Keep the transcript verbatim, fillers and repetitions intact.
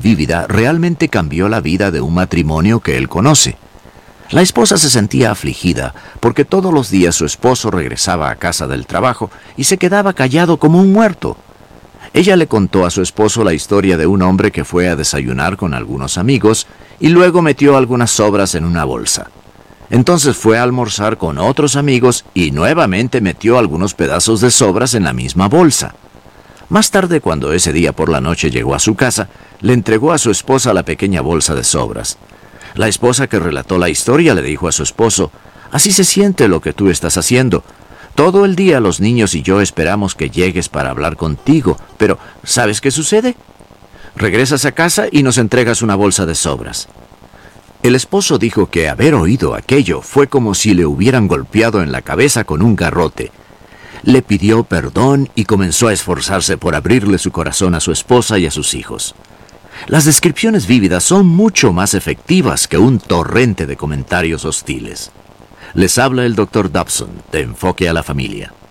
vívida realmente cambió la vida de un matrimonio que él conoce. La esposa se sentía afligida porque todos los días su esposo regresaba a casa del trabajo y se quedaba callado como un muerto. Ella le contó a su esposo la historia de un hombre que fue a desayunar con algunos amigos y luego metió algunas sobras en una bolsa. Entonces fue a almorzar con otros amigos y nuevamente metió algunos pedazos de sobras en la misma bolsa. Más tarde, cuando ese día por la noche llegó a su casa, le entregó a su esposa la pequeña bolsa de sobras. La esposa que relató la historia le dijo a su esposo: «Así se siente lo que tú estás haciendo. Todo el día los niños y yo esperamos que llegues para hablar contigo, pero ¿sabes qué sucede? Regresas a casa y nos entregas una bolsa de sobras». El esposo dijo que haber oído aquello fue como si le hubieran golpeado en la cabeza con un garrote. Le pidió perdón y comenzó a esforzarse por abrirle su corazón a su esposa y a sus hijos. Las descripciones vívidas son mucho más efectivas que un torrente de comentarios hostiles. Les habla el doctor Dobson, de Enfoque a la Familia.